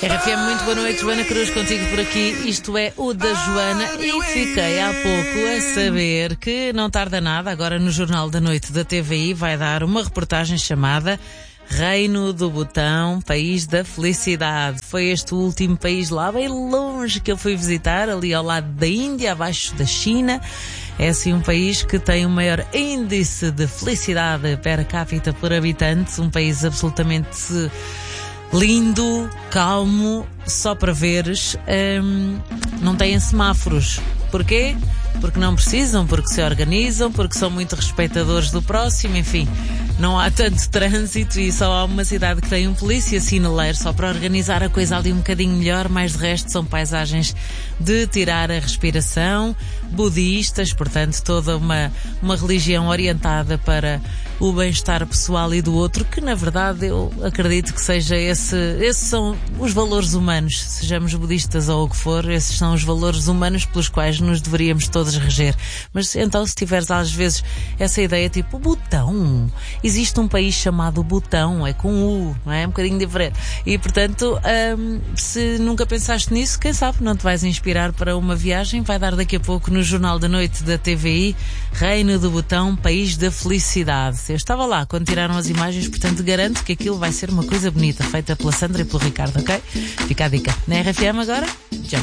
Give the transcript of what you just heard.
RFM, muito boa noite, Joana Cruz contigo por aqui. Isto é o da Joana e fiquei há pouco a saber que não tarda nada, agora no Jornal da Noite da TVI vai dar uma reportagem chamada Reino do Butão, País da Felicidade. Foi este o último país lá bem longe que eu fui visitar, ali ao lado da Índia, abaixo da China. É assim um país que tem o maior índice de felicidade per capita por habitante, um país absolutamente lindo, calmo, só para veres. Não têm semáforos. Porquê? Porque não precisam, porque se organizam, porque são muito respeitadores do próximo, enfim. Não há tanto trânsito e só há uma cidade que tem um polícia sinaleiro só para organizar a coisa ali um bocadinho melhor, mas de resto são paisagens de tirar a respiração, budistas, portanto toda uma religião orientada para o bem-estar pessoal e do outro, que na verdade eu acredito que seja esses são os valores humanos, sejamos budistas ou o que for, esses são os valores humanos pelos quais nos deveríamos todos reger. Mas então se tiveres às vezes essa ideia tipo, Butão, existe um país chamado Butão, é com U, não é? É um bocadinho diferente. E portanto, se nunca pensaste nisso, quem sabe não te vais inspirar para uma viagem, vai dar daqui a pouco no Jornal da Noite da TVI, Reino do Butão, País da Felicidade. Eu estava lá quando tiraram as imagens, portanto garanto que aquilo vai ser uma coisa bonita, feita pela Sandra e pelo Ricardo, ok? Fica a dica. Na RFM agora, já